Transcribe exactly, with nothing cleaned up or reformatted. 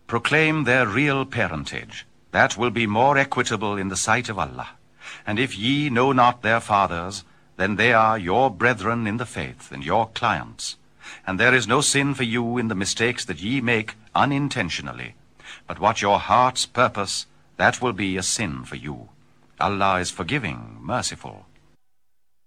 proclaim their real parentage. That will be more equitable in the sight of Allah. And if ye know not their fathers, then they are your brethren in the faith, and your clients. And there is no sin for you in the mistakes that ye make unintentionally. But what your hearts purpose, that will be a sin for you. Allah is forgiving, merciful.